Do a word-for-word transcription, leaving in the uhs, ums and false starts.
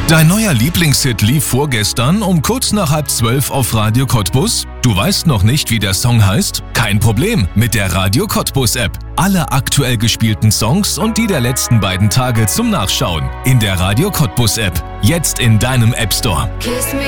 Dein neuer Lieblingshit lief vorgestern um kurz nach halb zwölf auf Radio Cottbus? Du weißt noch nicht, wie der Song heißt? Kein Problem, mit der Radio Cottbus App. Alle aktuell gespielten Songs und die der letzten beiden Tage zum Nachschauen. In der Radio Cottbus App. Jetzt in deinem App Store. Kiss me